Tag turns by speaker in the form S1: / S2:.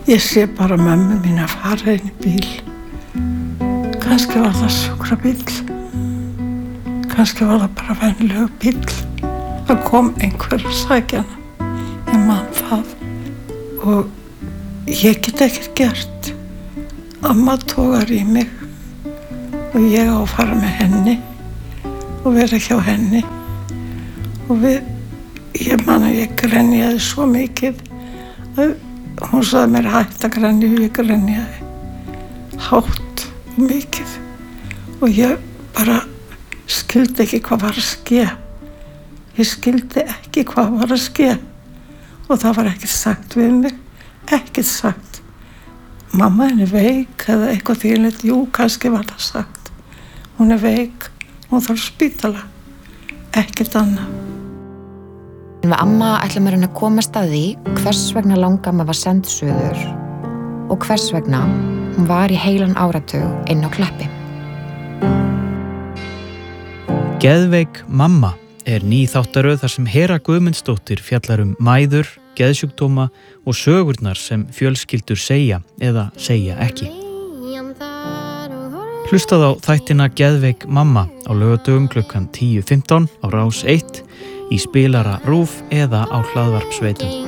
S1: Ég sé bara mömmu mín að fara inn í bíl. Kannski var það sjúkrabíll. Kannski var það bara venjulegur bíll. Það kom einhver að sækja hana. Ég man það. Og ég get ekkert gert. Amma togar í mig. Og ég á að fara með henni. Og vera hjá henni. Og ég man að ég grenjaði svo mikið. Hún sagði mér hætt að grenja og ég grenjaði hátt og mikið og ég bara skildi ekki hvað var að ske. Ég skildi ekki hvað var að ske og það var ekkert sagt við mig, ekkert sagt. Mamma henni veik eða eitthvað þvílegt, jú, kannski var það sagt. Hún er veik, hún þarf spítala, ekkert annað.
S2: Við amma ætlum að reyna að komast að því hvers vegna langamma var send suður og hvers vegna hún var í heilan áratug inn á Kleppi.
S3: Geðveik mamma er ný þáttaröð þar sem Hera Guðmundsdóttir fjallar mæður, geðsjúkdóma og sögurnar sem fjölskyldur segja eða segja ekki. Hlustað á þættina Geðveik mamma á laugardögum klukkan 10:15 á Rás 1 í spilara RÚV eða á hlaðvarpsveitum.